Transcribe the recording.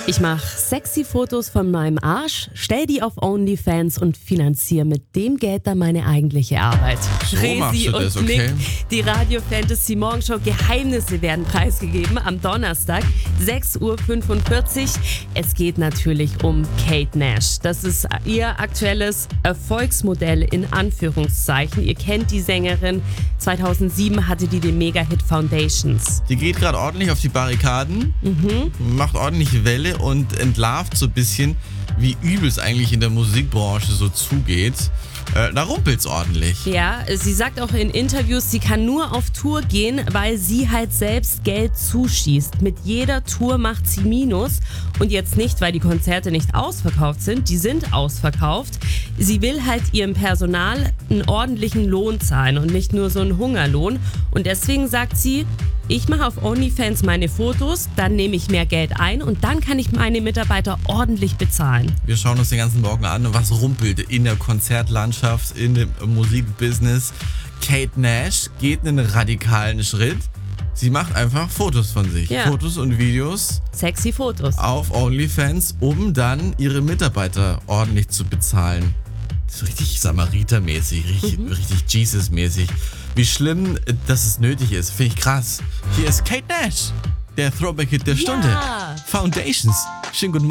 Ich mache sexy Fotos von meinem Arsch, stell die auf OnlyFans und finanziere mit dem Geld dann meine eigentliche Arbeit. So machst du das, und okay. Nick, die Radio Fantasy Morgenshow Geheimnisse werden preisgegeben am Donnerstag, 6.45 Uhr. Es geht natürlich um Kate Nash. Das ist ihr aktuelles Erfolgsmodell in Anführungszeichen. Ihr kennt die Sängerin. 2007 hatte die den Mega-Hit Foundations. Die geht gerade ordentlich auf die Barrikaden, macht ordentlich Welle und entlarvt so ein bisschen, wie übel es eigentlich in der Musikbranche so zugeht. Da rumpelt's ordentlich. Ja, sie sagt auch in Interviews, sie kann nur auf Tour gehen, weil sie halt selbst Geld zuschießt. Mit jeder Tour macht sie Minus. Und jetzt nicht, weil die Konzerte nicht ausverkauft sind. Die sind ausverkauft. Sie will halt ihrem Personal einen ordentlichen Lohn zahlen und nicht nur so einen Hungerlohn. Und deswegen sagt sie, ich mache auf OnlyFans meine Fotos, dann nehme ich mehr Geld ein und dann kann ich meine Mitarbeiter ordentlich bezahlen. Wir schauen uns den ganzen Morgen an, was rumpelt in der Konzertlandschaft, in dem Musikbusiness. Kate Nash geht einen radikalen Schritt. Sie macht einfach Fotos von sich. Ja. Fotos und Videos Sexy Fotos. auf OnlyFans, um dann ihre Mitarbeiter ordentlich zu bezahlen. So richtig Samariter-mäßig, richtig Jesus-mäßig. Wie schlimm, dass es nötig ist, finde ich krass. Hier ist Kate Nash, der Throwback-Hit der Stunde. Foundations. Schönen guten Morgen.